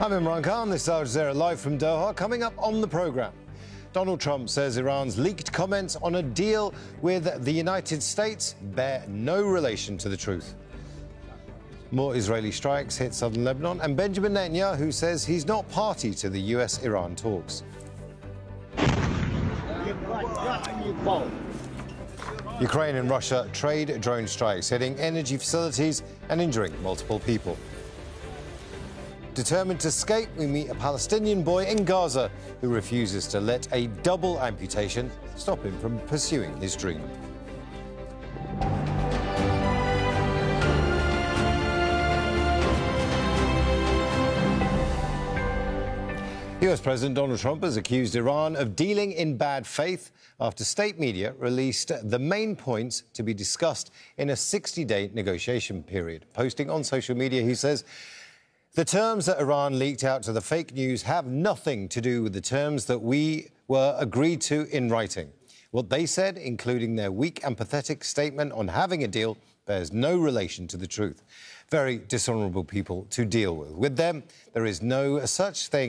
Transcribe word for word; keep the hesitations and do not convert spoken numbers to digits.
I'm Imran Khan. This is Al Jazeera live from Doha. Coming up on the programme, Donald Trump says Iran's leaked comments on a deal with the United States bear no relation to the truth. More Israeli strikes hit southern Lebanon, and Benjamin Netanyahu says he's not party to the U S Iran talks. Ukraine and Russia trade drone strikes, hitting energy facilities and injuring multiple people. Determined to escape, we meet a Palestinian boy in Gaza who refuses to let a double amputation stop him from pursuing his dream. U S President Donald Trump has accused Iran of dealing in bad faith after state media released the main points to be discussed in a sixty-day negotiation period. Posting on social media, he says, "The terms that Iran leaked out to the fake news have nothing to do with the terms that we were agreed to in writing. What they said, including their weak and pathetic statement on having a deal, bears no relation to the truth. Very dishonourable people to deal with. With them, there is no such thing